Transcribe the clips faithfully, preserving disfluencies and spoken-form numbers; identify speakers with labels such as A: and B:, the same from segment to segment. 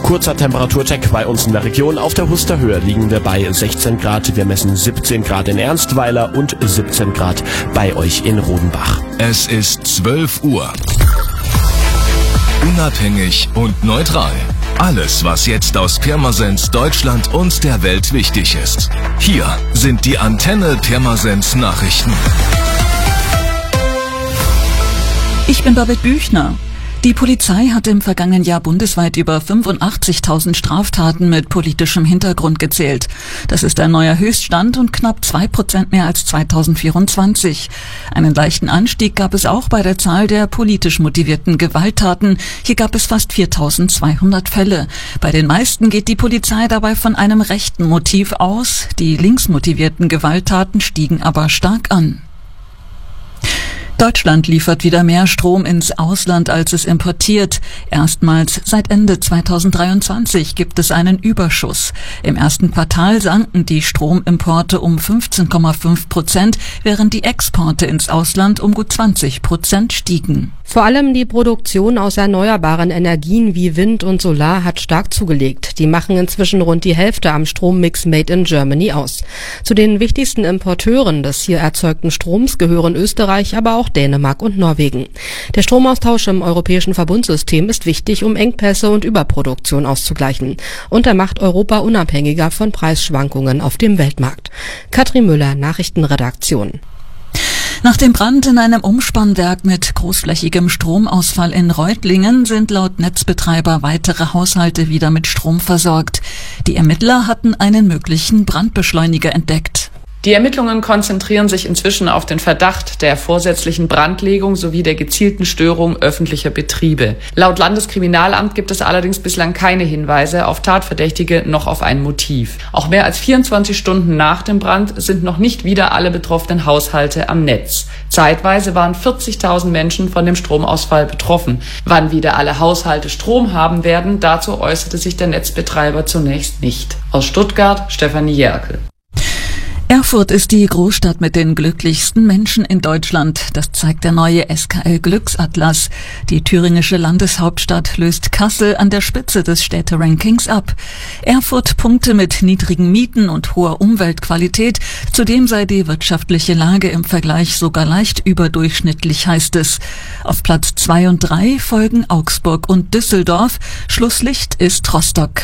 A: Kurzer Temperaturcheck bei uns in der Region. Auf der Husterhöhe liegen wir bei sechzehn Grad. Wir messen siebzehn Grad in Ernstweiler und siebzehn Grad bei euch in Rodenbach.
B: Es ist zwölf Uhr. Unabhängig und neutral. Alles, was jetzt aus Pirmasens, Deutschland und der Welt wichtig ist. Hier sind die Antenne Pirmasens Nachrichten.
C: Ich bin Babette Büchner. Die Polizei hat im vergangenen Jahr bundesweit über fünfundachtzigtausend Straftaten mit politischem Hintergrund gezählt. Das ist ein neuer Höchststand und knapp zwei Prozent mehr als zweitausendvierundzwanzig. Einen leichten Anstieg gab es auch bei der Zahl der politisch motivierten Gewalttaten. Hier gab es fast viertausendzweihundert Fälle. Bei den meisten geht die Polizei dabei von einem rechten Motiv aus. Die linksmotivierten Gewalttaten stiegen aber stark an. Deutschland liefert wieder mehr Strom ins Ausland, als es importiert. Erstmals seit Ende zweitausenddreiundzwanzig gibt es einen Überschuss. Im ersten Quartal sanken die Stromimporte um fünfzehn Komma fünf Prozent, während die Exporte ins Ausland um gut zwanzig Prozent stiegen.
D: Vor allem die Produktion aus erneuerbaren Energien wie Wind und Solar hat stark zugelegt. Die machen inzwischen rund die Hälfte am Strommix Made in Germany aus. Zu den wichtigsten Importeuren des hier erzeugten Stroms gehören Österreich, aber auch Dänemark und Norwegen. Der Stromaustausch im europäischen Verbundsystem ist wichtig, um Engpässe und Überproduktion auszugleichen. Und er macht Europa unabhängiger von Preisschwankungen auf dem Weltmarkt. Katrin Müller, Nachrichtenredaktion.
C: Nach dem Brand in einem Umspannwerk mit großflächigem Stromausfall in Reutlingen sind laut Netzbetreiber weitere Haushalte wieder mit Strom versorgt. Die Ermittler hatten einen möglichen Brandbeschleuniger entdeckt.
E: Die Ermittlungen konzentrieren sich inzwischen auf den Verdacht der vorsätzlichen Brandlegung sowie der gezielten Störung öffentlicher Betriebe. Laut Landeskriminalamt gibt es allerdings bislang keine Hinweise auf Tatverdächtige noch auf ein Motiv. Auch mehr als vierundzwanzig Stunden nach dem Brand sind noch nicht wieder alle betroffenen Haushalte am Netz. Zeitweise waren vierzigtausend Menschen von dem Stromausfall betroffen. Wann wieder alle Haushalte Strom haben werden, dazu äußerte sich der Netzbetreiber zunächst nicht. Aus Stuttgart, Stefanie Jerkel.
C: Erfurt ist die Großstadt mit den glücklichsten Menschen in Deutschland. Das zeigt der neue S K L-Glücksatlas. Die thüringische Landeshauptstadt löst Kassel an der Spitze des Städterankings ab. Erfurt punkte mit niedrigen Mieten und hoher Umweltqualität. Zudem sei die wirtschaftliche Lage im Vergleich sogar leicht überdurchschnittlich, heißt es. Auf Platz zwei und drei folgen Augsburg und Düsseldorf. Schlusslicht ist Rostock.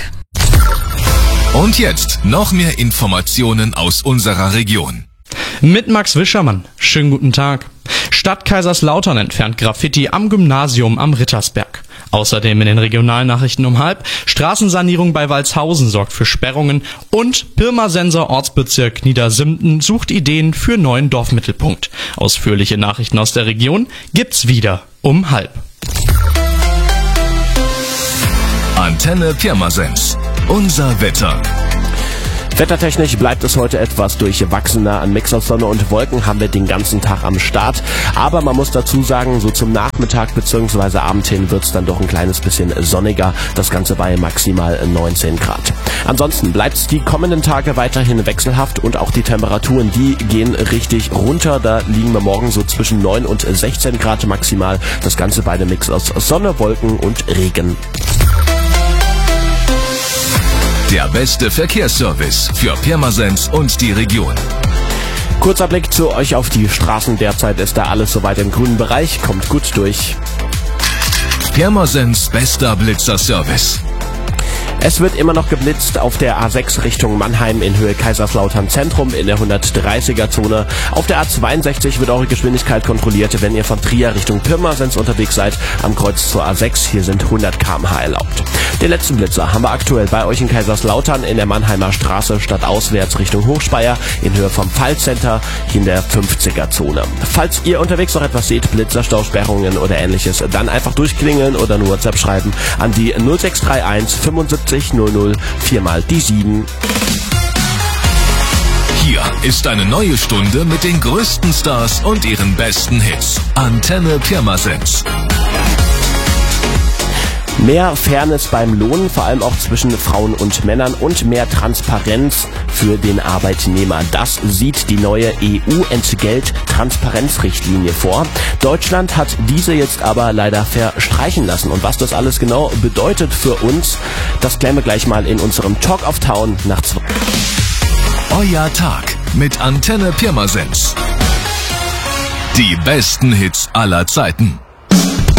B: Und jetzt noch mehr Informationen aus unserer Region.
F: Mit Max Wischermann. Schönen guten Tag. Stadt Kaiserslautern entfernt Graffiti am Gymnasium am Rittersberg. Außerdem in den Regionalnachrichten um halb. Straßensanierung bei Walshausen sorgt für Sperrungen und Pirmasenser Ortsbezirk Niedersimten sucht Ideen für neuen Dorfmittelpunkt. Ausführliche Nachrichten aus der Region gibt's wieder um halb.
B: Antenne Pirmasens. Unser Wetter.
A: Wettertechnisch bleibt es heute etwas durchwachsener. An Mix aus Sonne und Wolken haben wir den ganzen Tag am Start. Aber man muss dazu sagen, so zum Nachmittag bzw. Abend hin wird es dann doch ein kleines bisschen sonniger. Das Ganze bei maximal neunzehn Grad. Ansonsten bleibt es die kommenden Tage weiterhin wechselhaft und auch die Temperaturen, die gehen richtig runter. Da liegen wir morgen so zwischen neun und sechzehn Grad maximal. Das Ganze bei dem Mix aus Sonne, Wolken und Regen.
B: Der beste Verkehrsservice für Pirmasens und die Region.
A: Kurzer Blick zu euch auf die Straßen. Derzeit ist da alles soweit im grünen Bereich. Kommt gut durch.
B: Pirmasens bester Blitzerservice.
A: Es wird immer noch geblitzt auf der A sechs Richtung Mannheim in Höhe Kaiserslautern Zentrum in der hundertdreißiger Zone. Auf der A zweiundsechzig wird eure Geschwindigkeit kontrolliert, wenn ihr von Trier Richtung Pirmasens unterwegs seid. Am Kreuz zur A sechs, hier sind hundert Kilometer pro Stunde erlaubt. Den letzten Blitzer haben wir aktuell bei euch in Kaiserslautern in der Mannheimer Straße stadtauswärts Richtung Hochspeyer in Höhe vom Pfalzcenter in der fünfziger Zone. Falls ihr unterwegs noch etwas seht, Blitzer, Stausperrungen oder ähnliches, dann einfach durchklingeln oder eine WhatsApp schreiben an die null sechs drei eins fünfundsiebzig null null viermal die sieben.
B: Hier ist eine neue Stunde mit den größten Stars und ihren besten Hits. Antenne Pirmasens.
A: Mehr Fairness beim Lohn, vor allem auch zwischen Frauen und Männern, und mehr Transparenz für den Arbeitnehmer. Das sieht die neue E U-Entgelt-Transparenzrichtlinie vor. Deutschland hat diese jetzt aber leider verstreichen lassen. Und was das alles genau bedeutet für uns, das klären wir gleich mal in unserem Talk of Town nach zwei.
B: Euer Tag mit Antenne Pirmasens. Die besten Hits aller Zeiten.